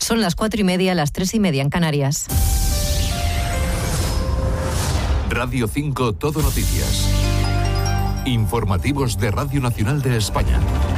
Son las 4:30, las 3:30 en Canarias. Radio 5 Todo Noticias. Informativos de Radio Nacional de España.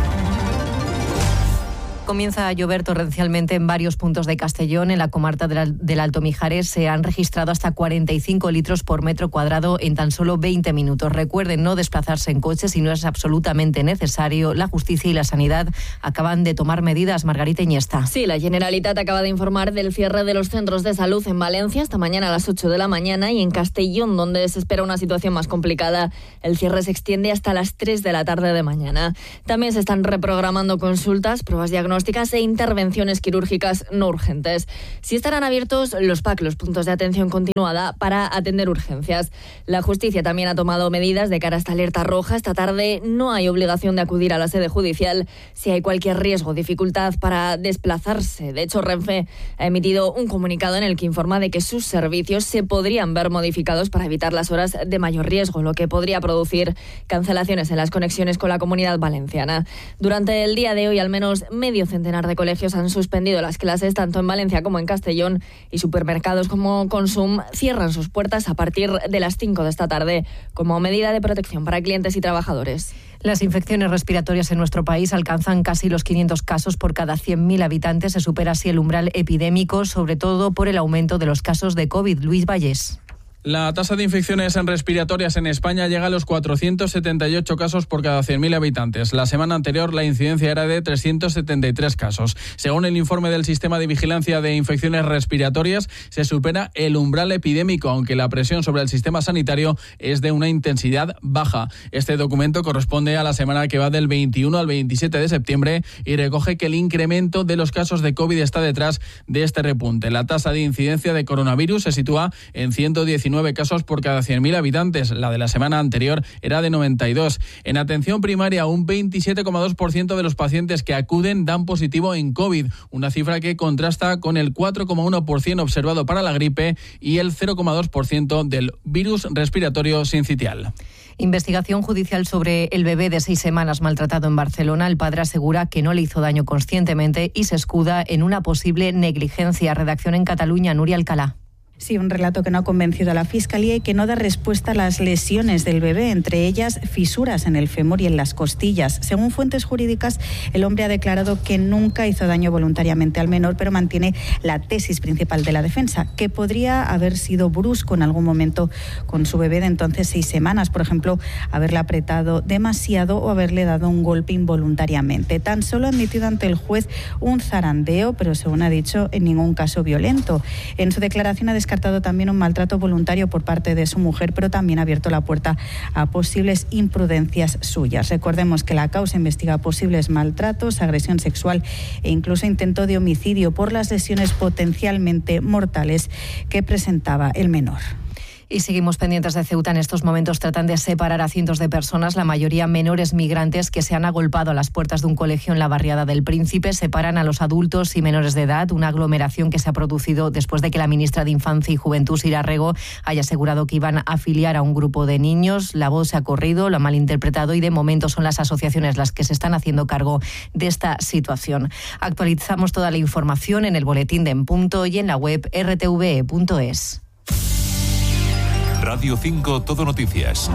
Comienza a llover torrencialmente en varios puntos de Castellón. En la comarca del Alto Mijares se han registrado hasta 45 litros por metro cuadrado en tan solo 20 minutos. Recuerden no desplazarse en coche si no es absolutamente necesario. La justicia y la sanidad acaban de tomar medidas. Margarita Iniesta. Sí, la Generalitat acaba de informar del cierre de los centros de salud en Valencia esta mañana a las 8 de la mañana y en Castellón, donde se espera una situación más complicada, el cierre se extiende hasta las 3 de la tarde de mañana. También se están reprogramando consultas, pruebas diagnósticas e intervenciones quirúrgicas no urgentes. Sí estarán abiertos los PAC, los puntos de atención continuada, para atender urgencias. La justicia también ha tomado medidas de cara a esta alerta roja. Esta tarde no hay obligación de acudir a la sede judicial si hay cualquier riesgo o dificultad para desplazarse. De hecho, Renfe ha emitido un comunicado en el que informa de que sus servicios se podrían ver modificados para evitar las horas de mayor riesgo, lo que podría producir cancelaciones en las conexiones con la Comunidad Valenciana. Durante el día de hoy, al menos medio centenar de colegios han suspendido las clases tanto en Valencia como en Castellón, y supermercados como Consum cierran sus puertas a partir de las 5 de esta tarde como medida de protección para clientes y trabajadores. Las infecciones respiratorias en nuestro país alcanzan casi los 500 casos por cada 100.000 habitantes. Se supera así el umbral epidémico, sobre todo por el aumento de los casos de COVID. Luis Vallés. La tasa de infecciones respiratorias en España llega a los 478 casos por cada 100.000 habitantes. La semana anterior la incidencia era de 373 casos. Según el informe del Sistema de Vigilancia de Infecciones Respiratorias, se supera el umbral epidémico, aunque la presión sobre el sistema sanitario es de una intensidad baja. Este documento corresponde a la semana que va del 21 al 27 de septiembre y recoge que el incremento de los casos de COVID está detrás de este repunte. La tasa de incidencia de coronavirus se sitúa en 119 casos por cada 100.000 habitantes. La de la semana anterior era de 92. En atención primaria, un 27,2% de los pacientes que acuden dan positivo en COVID, una cifra que contrasta con el 4,1% observado para la gripe y el 0,2% del virus respiratorio sincitial. Investigación judicial sobre el bebé de 6 semanas maltratado en Barcelona. El padre asegura que no le hizo daño conscientemente y se escuda en una posible negligencia. Redacción en Cataluña, Nuria Alcalá. Sí, un relato que no ha convencido a la Fiscalía y que no da respuesta a las lesiones del bebé, entre ellas fisuras en el fémur y en las costillas. Según fuentes jurídicas, el hombre ha declarado que nunca hizo daño voluntariamente al menor, pero mantiene la tesis principal de la defensa, que podría haber sido brusco en algún momento con su bebé de entonces 6 semanas, por ejemplo, haberle apretado demasiado o haberle dado un golpe involuntariamente. Tan solo ha admitido ante el juez un zarandeo, pero según ha dicho, en ningún caso violento. En su declaración ha descartado también un maltrato voluntario por parte de su mujer, pero también ha abierto la puerta a posibles imprudencias suyas. Recordemos que la causa investiga posibles maltratos, agresión sexual e incluso intento de homicidio por las lesiones potencialmente mortales que presentaba el menor. Y seguimos pendientes de Ceuta. En estos momentos tratan de separar a cientos de personas, la mayoría menores migrantes que se han agolpado a las puertas de un colegio en la barriada del Príncipe. Separan a los adultos y menores de edad, una aglomeración que se ha producido después de que la ministra de Infancia y Juventud, Sira Rego, haya asegurado que iban a afiliar a un grupo de niños. La voz se ha corrido, lo ha malinterpretado y de momento son las asociaciones las que se están haciendo cargo de esta situación. Actualizamos toda la información en el boletín de En Punto y en la web rtve.es. Radio 5 Todo Noticias.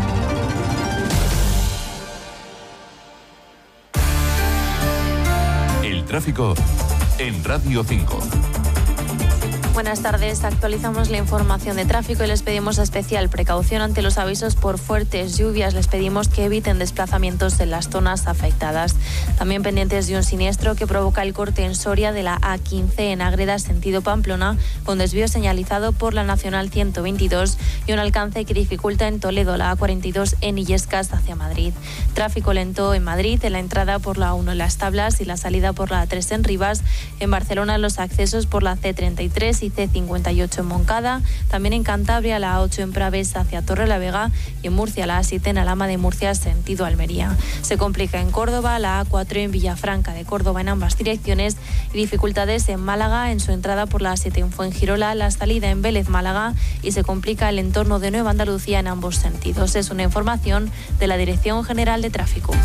El tráfico en Radio 5. Buenas tardes, actualizamos la información de tráfico y les pedimos especial precaución ante los avisos por fuertes lluvias. Les pedimos que eviten desplazamientos en las zonas afectadas. También pendientes de un siniestro que provoca el corte en Soria de la A15 en Ágreda, sentido Pamplona, con desvío señalizado por la Nacional 122 y un alcance que dificulta en Toledo la A42 en Illescas hacia Madrid. Tráfico lento en Madrid, en la entrada por la A1 en Las Tablas y la salida por la A3 en Rivas. En Barcelona los accesos por la C33 y C58 en Moncada, también en Cantabria la A8 en Pravés hacia Torrelavega y en Murcia la A7 en Alhama de Murcia sentido Almería. Se complica en Córdoba la A4 en Villafranca de Córdoba en ambas direcciones y dificultades en Málaga en su entrada por la A7 en Fuengirola, la salida en Vélez Málaga y se complica el entorno de Nueva Andalucía en ambos sentidos. Es una información de la Dirección General de Tráfico.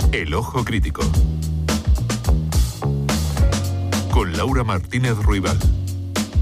El Ojo Crítico. Con Laura Martínez Ruibal.